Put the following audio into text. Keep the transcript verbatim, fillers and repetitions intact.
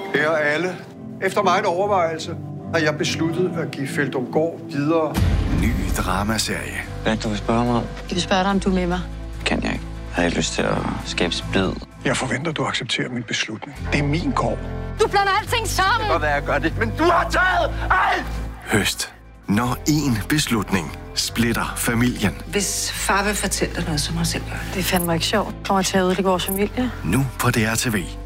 Kære alle, efter meget overvejelse har jeg besluttet at give Feldumgård videre. Ny dramaserie. Hvad du vil spørge mig om? Jeg vil spørge dig, om du er med mig. Kan jeg ikke. Har jeg lyst til at skabe splid? Jeg forventer, du accepterer min beslutning. Det er min gård. Du blander alting sammen! Det kan godt være, jeg gør det, men du har taget alt! Høst. Når én beslutning splitter familien. Hvis far vil fortælle dig noget, så må du selv gøre det. Det er fandme ikke sjovt. Kommer til at ødelægge vores familie. Nu på D R T V.